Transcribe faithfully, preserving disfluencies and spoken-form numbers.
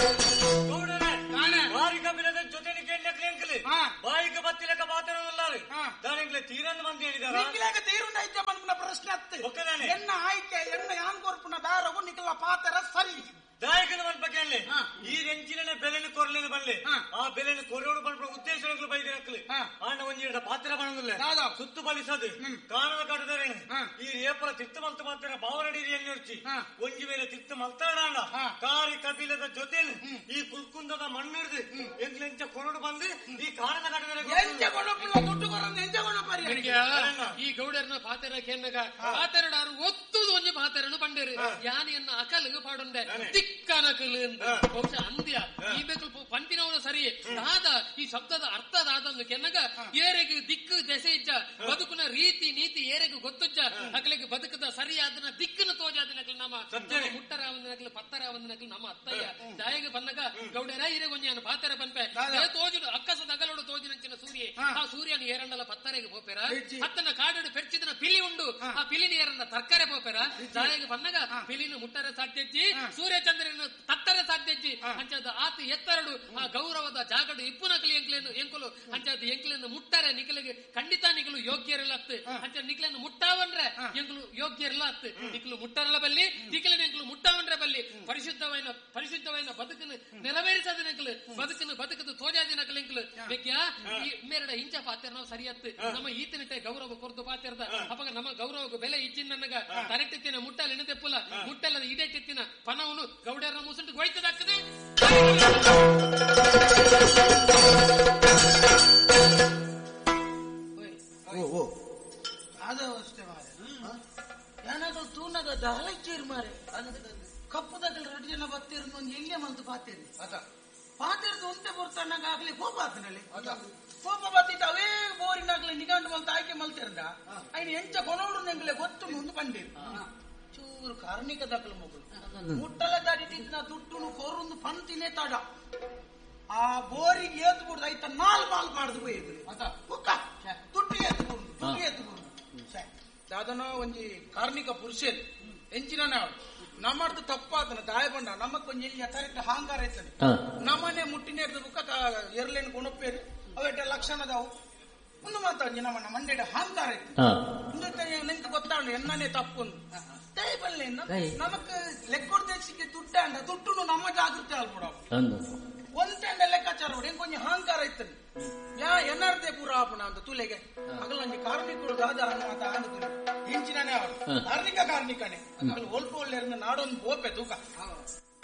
ಬಾರಿಕ ಬಿಲದ ಜೊತೆ ಎಂಕಲಿ ಬಾಯಿಕ ಬತ್ತಿಲಕ ಪಾತ್ರವಲ್ಲಾರು ದಾನಿಂಗ್ಲೆ ತೀರನ್ನು ಮಂದಿ ಹೇಳಿದಾರ ತೀರುಂಡ ಮನ್ಪುನ ಪ್ರಶ್ನೆ ಅತ್ತೆ ಎನ್ನ ಆಯ್ಕೆ ಎನ್ನ ಯಾನ್ ಕೊರ್ಪುನ ದಾರಗು ನಿಕಲ ಪಾತ್ರ ಸರಿ ದಾಯಕನ ಬಗ್ಗೆ ಈ ರೆಂಚಿನ ಬೆಲೆನ ಕೊರಲಿನ ಬರಲಿ ಆ ಬೆಲೆನ ಕೊರೋಡು ಬಂದ ಉದ್ದೇಶಗಳು ಬೈದಿ ಹಾಕಲಿ ಆಂಡ ಒಂಜಿ ಪಾತ್ರ ಬಣದಿಲ್ಲ ಸುತ್ತು ಬಲಿಸದು ಕಾಣದ ಕಟ್ಟದರೆ ಈ ರೇಪಲ ತಿತ್ತ ಮಲ್ತ ಮಾತ್ರ ಬಾವರಡಿರಿಯನ್ನು ನೋಡ್ಚಿ ಒಂಜಿ ಮೇಲೆ ತಿತ್ತ ಮಲ್ತಾಡ ಕಾರಿ ಕಪಿಲದ ಜೊತೆ ಈ ಕುಲ್ಕುಂದದ ಮಣ್ಣಿಡ್ದು ಎಂಗ್ಲೆಂಚ ಕೊರಡು ಬಂದು ಈ ಕಾಣದ ಕಟ್ಟದರೆ ಈ ಗೌಡರ್ನ ಪಾತ್ರ ಕೆನ್ನಗ ಪಾತರಡಾರು ಒತ್ತುದು ಒಂಜಿ ಪಾತರನು ಬಂಡೇರು ಯಾನಿಯನ್ನ ಅಕಲ್ಗೆ ಪಾಡುಂಡೆ ದಿಕ್ಕನಕಲು ಬಹುಶಃ ಅಂದ್ಯ ಈ ಬೇಕು ಪಂಪಿನವನು ಸರಿ ಆದ ಈ ಶಬ್ದದ ಅರ್ಥದಾದಂದು ಕೆನ್ನಗ ಏರೆಗೆ ದಿಕ್ಕು ದೆಸೆ ಇಜ್ಜ ಬದುಕುನ ರೀತಿ ನೀತಿ ಏರೆಗೆ ಗೊತ್ತುಜ್ಜ ಅಕಲಿಗೆ ಬದುಕದ ಸರಿಯಾದನ ದಿಕ್ಕನ್ನು ತೋಜಾದಿನಕಲು ನಮ್ಮ ಮುಟ್ಟರ ಒಂದಿನಕಲು ಪತ್ತರ ಒಂದಿನಕಲು ನಮ್ಮ ಅತ್ತಯ್ಯ ದಾಯಿಗೆ ಬಂದಾಗ ಗೌಡರ ಇರೆ ಗೊಂಜಾನ ಪಾತರ ಪಂಪೆ ತೋಜುಡು ಅಕ್ಕಸ ನಗಲೋಡು ತೋಜಿನಂಚಿನ ಸೂರ್ಯ ಆ ಸೂರ್ಯನ ಏರಂಡಲ ಪತ್ತರೆಗೆ ಪೋಪೆರ ಹತ್ತನ ಕಾಡು ಪೆರ್ಚಿದನ ಪಿಲಿ ಉಂಡು ಆ ಪಿಲಿನ ಏರನ್ನ ತರ್ಕರೆ ಪೋಪೆರ ದಾಯಿಗೆ ಬಂದಾಗ ಪಿಲಿನ ಮುಟ್ಟರ ಸಾಧ್ಯಜ್ಜಿ ಸೂರ್ಯ ಚಂದ್ರನ ತತ್ತರೆ ಸಾಧ್ಯಜ್ಜಿ ಅಂಚದ ಆತ ಎತ್ತರಡು ಆ ಗೌರವದ ಜಾಗಡು ಇಪ್ಪು ನಕಲಿ ಎಂಕ್ಲೇನು ಎಂಕುಲು ಅಂಚದ ಎಂಕ್ಲೇನು ಮುಟ್ಟರೆ ನಿಕಲಿಗೆ ಖಂಡಿತ ನಿಕಲು ಯೋಗ್ಯರಿಲ್ಲ ಅತ್ತು ಅಂಚ ನಿಕಲೇನು ಮುಟ್ಟಾವನ್ರೆ ಎಂಕುಲು ಯೋಗ್ಯರಿಲ್ಲ ಅತ್ತು ನಿಕಲು ಮುಟ್ಟರಲ್ಲ ಬಲ್ಲಿ ನಿಕಲಿನ ಎಂಕುಲು ಮುಟ್ಟಾವನ್ರೆ ಬಲ್ಲಿ ಪರಿಶುದ್ಧವೈನ ಪರಿಶುದ್ಧವೈನ ಬದುಕನ್ನು ನೆರವೇರಿಸದ ನೆಂಕಲು ಬದುಕನ್ನು ಬದುಕದು ತೋಜಾದಿ ನಕಲು ಎಂಕಲು ಬೇಕ್ಯಾ ಈ ಮೇರಡ ಇಂಚ ಪಾತ್ರ ನಾವು ಸರಿಯತ್ತು ನಮ್ಮ ಈತನಿಟ್ಟೆ ಗೌರವ ಕೊರದು ಪಾತಿರ್ದ ಅವಾಗ ನಮ್ಮ ಗೌರವಕ್ಕೆ ಬೆಲೆ ಇಚ್ಚಿನ ನನಗ ತರೆಟ್ಟಿತ್ತಿನ ಮುಟ್ಟಲ್ಲಿ ಎಣತೆಪ್ಪುಲ ಮುಟ್ಟಲ್ಲದ ಇಡೆಟ್ಟಿತ್ತಿನ ಪನವನು ಗೌಡರ ಮುಸುಂಟು ಗೋಯ್ತದಾಗ್ತದೆ ಅದಷ್ಟೇ ಮಾರೆ ಏನಾದ್ರು ತೂನದ ದಹಲಚ್ಚೇರು ಮಾರೆ ಕಪ್ಪುದಾಗ ಎರಡು ಜನ ಬತ್ತಿರು ಎಲ್ಲೇ ಮಂತು ಪಾತೇರಿ ಪಾತಿರ್ದು ಒಂದೇ ಬರ್ತಾನಾಗ ಆಗ್ಲಿ ಕೋಪ ಆತನಲ್ಲಿ ಕೋಪ ಬತ್ತಿತ್ತು ಅವೇ ಬೋರಿನಾಗ್ಲಿ ನಿಗಾಂಡು ಮಲ್ತ ಆಯ್ಕೆ ಮಲ್ತಿರಂಡ ಐನು ಎಂಚ ಕೊನೋಡು ನೆಂಗ್ಲೆ ಗೊತ್ತು ಮುಂದೆ ಬಂದಿರು ಚೂರು ಕಾರ್ಣಿಕ ದಾಖಲು ಮಗಳು ಮುಟ್ಟಲ ದಾಡಿಟ್ಟಿದ್ದ ತುಟ್ಟುನು ಕೋರುಂದು ಪಂತಿನೇ ತಡ ಆ ಬೋರಿಗೆ ಏತು ಬಿಡುದು ಆಯ್ತ ನಾಲ್ ಬಾಲ್ ಮಾಡುದು ಹೋಯ್ತು ಕುಕ್ಕ ತುಟ್ಟಿ ಏತು ಬಿಡುದು ತುಟ್ಟಿ ಏತು ಬಿಡುದು ಅದನ್ನ ಒಂಜಿ ಕಾರ್ಣಿಕ ಪುರುಷೇದು ಎಂಚಿನ ನಾವು ನಮ್ಮದು ತಪ್ಪಾತನ ದಾಯ ಬಂಡ ನಮಕ್ ಒಂಜಿ ಎಲ್ಲಿ ಕರೆಕ್ಟ್ ಹಾಂಗಾರ ಐತದೆ ನಮ್ಮನೆ ಮುಟ್ಟಿನ ಬುಕ್ಕ ಎರಲೇನು ಗುಣಪ್ಪೇರು ಅವೆಟ್ಟ ಲಕ್ಷಣದವು ಒಂದು ಮಾತಾಡಿ ನಮ್ಮ ಮಂಡ್ಯದ ಹಾಂಗಾರ ಐತೆ ನಿಂತು ಗೊತ್ತಾಂಡು ಎನ್ನನೇ ತಪ್ಪೊಂದು ದಯಬಲ್ಲೆ ನಮಕ್ ಲೆಕ್ಕೊಡ್ದೇಶಕ್ಕೆ ದುಡ್ಡ ಅಂಡ ದುಡ್ಡು ನಮ್ಮ ಜಾಗೃತಿ ಅಲ್ಬಿಡ ಒಂದೆಂಡ ಲೆಕ್ಕಾಚಾರ ಬಿಡಿ ಕೊಂಚ ಹಾಂಕಾರ ಐತನಿ ಯಾ ಎನ್ನರ್ದೇ ಪೂರ ಆಪಣ ಅಂತ ತುಲೆಗೆ ಅಗಲೊಂದು ಕಾರ್ಮಿಕರು ದಾದ ಮಾತ ಆದ ಹೆಂಚಿನೇ ಅವರು ಕಾರ್ಮಿಕ ಕಾರ್ಮಿಕನೇ ಒಲ್ಪ ಒಳ್ಳೆ ನಾಡೊಂದು ಹೋಪೆ ತೂಕ